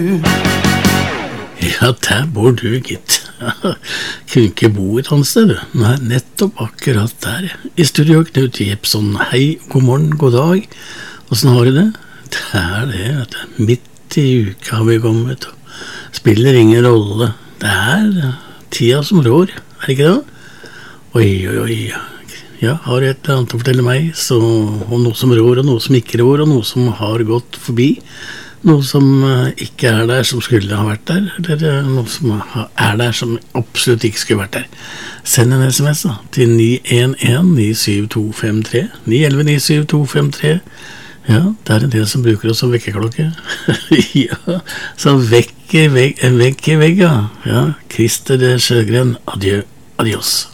Ja, der bor du, gitt. Kunne ikke bo et annet sted, du. Nei, nettopp akkurat der. I studio Knut Jepson. Hei, god morgen, god dag. Hvordan har du det? Det det, vet du. Midt i uka har vi kommet. Spiller ingen rolle. Det tida som rår, det ikke det? Oi. Ja, har du et eller annet å fortelle meg om noe som rår, og noe som ikke rår, og noe som har gått forbi? Noe som ikke der som skulle ha vært der, eller noe som der som absolutt ikke skulle vært der. Send en sms da, til 911-97253, 911-97253. Ja, det en del som bruker oss som vekkerklokke. Ja, så vekk i vegg, ja. Christer Sjøgren, adjø, adios.